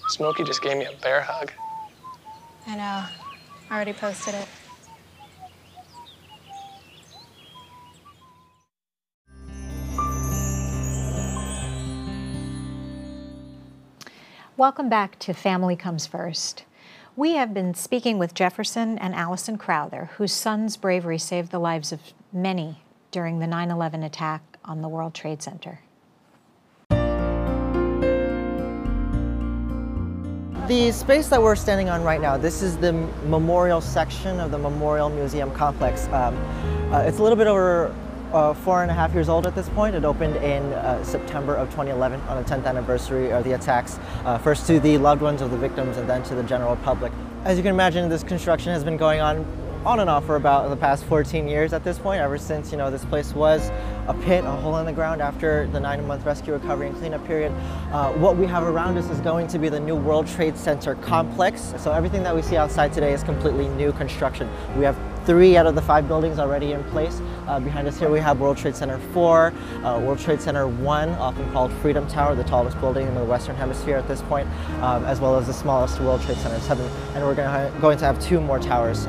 Smokey just gave me a bear hug. I know. I already posted it. Welcome back to Family Comes First. We have been speaking with Jefferson and Allison Crowther, whose son's bravery saved the lives of many during the 9/11 attack on the World Trade Center. The space that we're standing on right now, this is the memorial section of the Memorial Museum complex. It's a little bit over 4.5 years old at this point. It opened in September of 2011 on the 10th anniversary of the attacks, first to the loved ones of the victims and then to the general public. As you can imagine, this construction has been going on and off for about the past 14 years at this point, ever since, this place was a pit, a hole in the ground after the 9-month rescue, recovery, and cleanup period. What we have around us is going to be the new World Trade Center complex. So everything that we see outside today is completely new construction. We have 3 out of the 5 buildings already in place. Behind us here we have World Trade Center 4, World Trade Center 1, often called Freedom Tower, the tallest building in the Western Hemisphere at this point, as well as the smallest World Trade Center 7. And we're going to have 2 more towers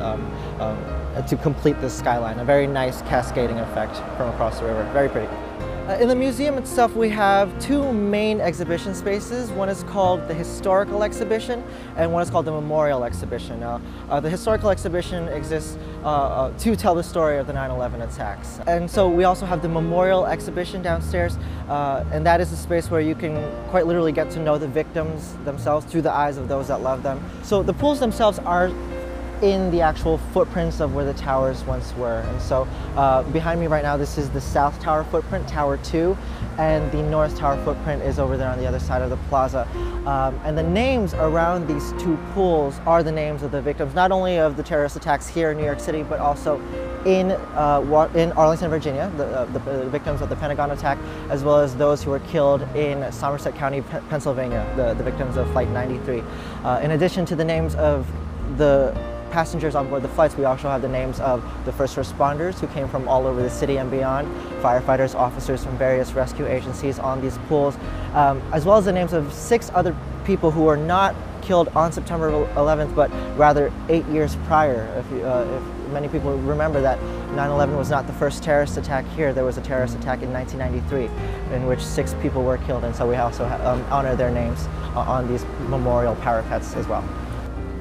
to complete this skyline. A very nice cascading effect from across the river. Very pretty. In the museum itself, we have 2 main exhibition spaces. One is called the Historical Exhibition, and one is called the Memorial Exhibition. Now, the Historical Exhibition exists to tell the story of the 9/11 attacks. And so we also have the Memorial Exhibition downstairs, and that is a space where you can quite literally get to know the victims themselves through the eyes of those that love them. So the pools themselves are in the actual footprints of where the towers once were. And so behind me right now, this is the South Tower footprint, Tower 2, and the North Tower footprint is over there on the other side of the plaza. And the names around these 2 pools are the names of the victims, not only of the terrorist attacks here in New York City, but also in Arlington, Virginia, the victims of the Pentagon attack, as well as those who were killed in Somerset County, Pennsylvania, the victims of Flight 93. In addition to the names of the passengers on board the flights, we also have the names of the first responders who came from all over the city and beyond, firefighters, officers from various rescue agencies on these pools, as well as the names of 6 other people who were not killed on September 11th, but rather 8 years prior. If many people remember that 9/11 was not the first terrorist attack here. There was a terrorist attack in 1993 in which 6 people were killed, and so we also honor their names on these memorial parapets as well.